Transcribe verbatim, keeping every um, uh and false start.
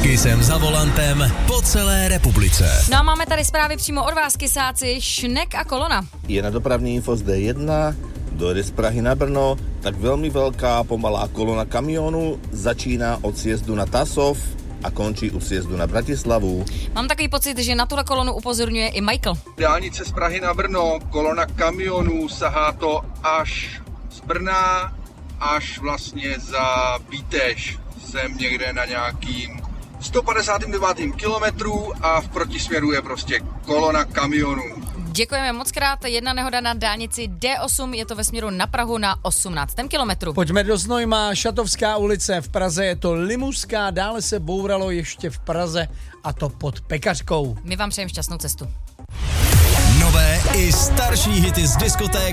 Kysem za volantem po celé republice. No a máme tady zprávy přímo od vás, kysáci. Šnek a kolona. Je na dopravní info z D jedna, dojede z Prahy na Brno, tak velmi velká pomalá kolona kamionů začíná od sjezdu na Tasov a končí u sjezdu na Bratislavu. Mám takový pocit, že na tuhle kolonu upozorňuje i Michael. Dálnice z Prahy na Brno, kolona kamionů, sahá to až z Brna, až vlastně za Bítež. Jsem někde na nějakým sto padesát devět kilometrů a v protisměru je prostě kolona kamionů. Děkujeme moc krát. Jedna nehoda na dálnici D osm, je to ve směru na Prahu na osmnáctém kilometru. Pojďme do Znojma, Šatovská ulice v Praze, je to Limuská, dále se bouralo ještě v Praze a to pod Pekařkou. My vám přejeme šťastnou cestu. Nové i starší hity z diskoték